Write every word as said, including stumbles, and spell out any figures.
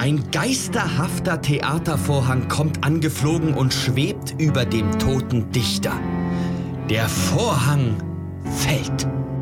Ein geisterhafter Theatervorhang kommt angeflogen und schwebt über dem toten Dichter. Der Vorhang fällt.